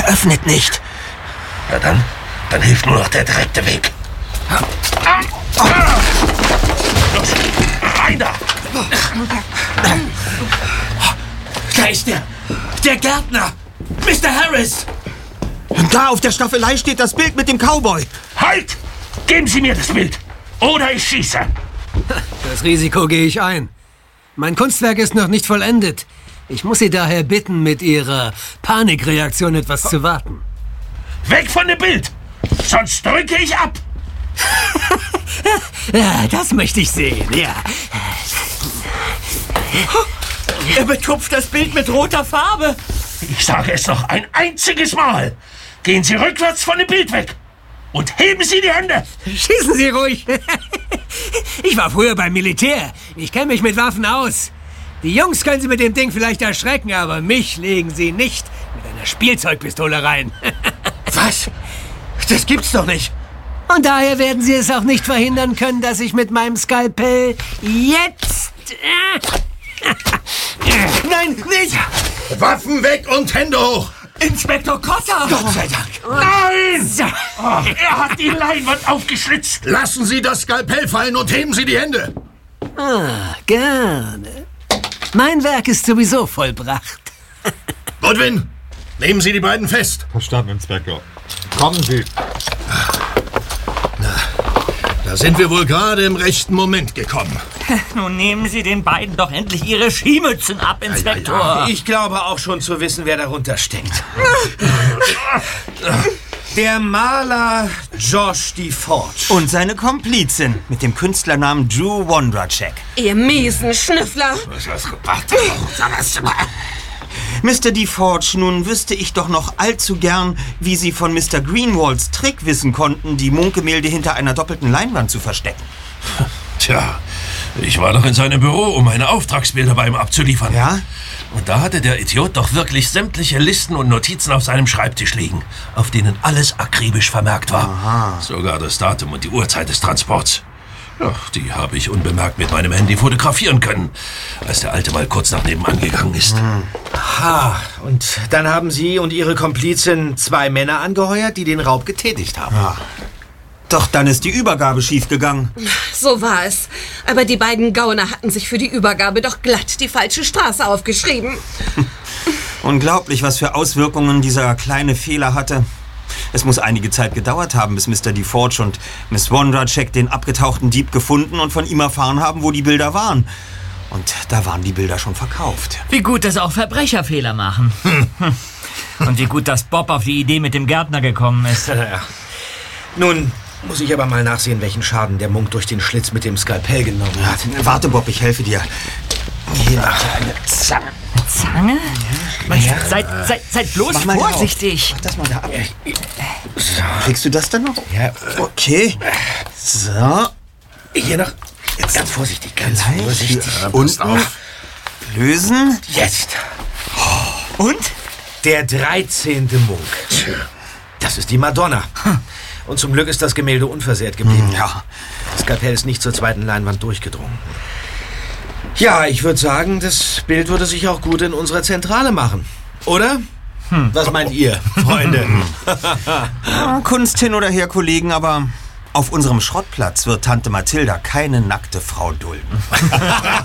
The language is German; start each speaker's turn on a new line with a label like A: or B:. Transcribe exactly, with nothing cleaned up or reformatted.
A: Er öffnet nicht.
B: Na dann, dann hilft nur noch der direkte Weg. Los, rein da!
C: Da ist der, der Gärtner, Mister Harris.
A: Und da auf der Staffelei steht das Bild mit dem Cowboy.
B: Halt! Geben Sie mir das Bild, oder ich schieße.
D: Das Risiko gehe ich ein. Mein Kunstwerk ist noch nicht vollendet. Ich muss Sie daher bitten, mit Ihrer Panikreaktion etwas zu warten.
B: Weg von dem Bild, sonst drücke ich ab.
D: Ja, das möchte ich sehen, ja.
C: Er betupft das Bild mit roter Farbe.
B: Ich sage es noch ein einziges Mal. Gehen Sie rückwärts von dem Bild weg. Und heben Sie die Hände.
D: Schießen Sie ruhig. Ich war früher beim Militär. Ich kenne mich mit Waffen aus. Die Jungs können Sie mit dem Ding vielleicht erschrecken, aber mich legen Sie nicht mit einer Spielzeugpistole rein.
C: Was? Das gibt's doch nicht.
D: Und daher werden Sie es auch nicht verhindern können, dass ich mit meinem Skalpell jetzt...
C: Nein, nicht!
E: Waffen weg und Hände hoch!
C: Inspektor Cotter!
B: Gott sei Dank. Nein! Oh, er hat die Leinwand aufgeschlitzt.
E: Lassen Sie das Skalpell fallen und heben Sie die Hände!
D: Ah, gerne. Mein Werk ist sowieso vollbracht.
E: Goodwin, nehmen Sie die beiden fest.
F: Verstanden, Inspektor. Kommen Sie.
E: Na, da sind wir wohl gerade im rechten Moment gekommen.
G: Nun nehmen Sie den beiden doch endlich ihre Skimützen ab, Inspektor.
C: Ja, ja. Ich glaube auch schon zu wissen, wer darunter steckt. Der Maler Josh DeForge.
A: Und seine Komplizin mit dem Künstlernamen Drew Wondracek.
H: Ihr miesen Schnüffler.
A: Mister DeForge, nun wüsste ich doch noch allzu gern, wie Sie von Mister Greenwalds Trick wissen konnten, die Munkgemälde hinter einer doppelten Leinwand zu verstecken.
B: Tja, ich war doch in seinem Büro, um meine Auftragsbilder bei ihm abzuliefern.
A: Ja?
B: Und da hatte der Idiot doch wirklich sämtliche Listen und Notizen auf seinem Schreibtisch liegen, auf denen alles akribisch vermerkt war.
A: Aha.
B: Sogar das Datum und die Uhrzeit des Transports. Ja, die habe ich unbemerkt mit meinem Handy fotografieren können, als der Alte mal kurz nach nebenan gegangen ist.
C: Hm. Ha, und dann haben Sie und Ihre Komplizin zwei Männer angeheuert, die den Raub getätigt haben.
A: Ja. Doch dann ist die Übergabe schiefgegangen.
H: So war es. Aber die beiden Gauner hatten sich für die Übergabe doch glatt die falsche Straße aufgeschrieben.
A: Unglaublich, was für Auswirkungen dieser kleine Fehler hatte. Es muss einige Zeit gedauert haben, bis Mister DeForge und Miss Wondracek den abgetauchten Dieb gefunden und von ihm erfahren haben, wo die Bilder waren. Und da waren die Bilder schon verkauft.
G: Wie gut, dass auch Verbrecher Fehler machen. Und wie gut, dass Bob auf die Idee mit dem Gärtner gekommen ist.
C: Ja. Nun muss ich aber mal nachsehen, welchen Schaden der Munk durch den Schlitz mit dem Skalpell genommen hat.
A: Ja, warte, Bob, ich helfe dir. Hier, eine Zange.
G: Zange?
A: Ja.
G: Seid, seid, seid bloß vorsichtig.
A: Mach das mal da ab. So. Kriegst du das dann noch?
C: Ja.
A: Okay. So.
C: Hier noch. Jetzt ganz vorsichtig, ganz
A: Gleich
C: vorsichtig.
A: hier unten lösen.
C: Jetzt.
A: Und?
C: Der dreizehnte Munk. Das ist die Madonna. Und zum Glück ist das Gemälde unversehrt geblieben.
A: Ja.
C: Das Skalpell ist nicht zur zweiten Leinwand durchgedrungen. Ja, ich würde sagen, das Bild würde sich auch gut in unserer Zentrale machen. Oder? Hm. Was meint ihr, Freunde?
A: Ja, Kunst hin oder her, Kollegen, aber auf unserem Schrottplatz wird Tante Mathilda keine nackte Frau dulden.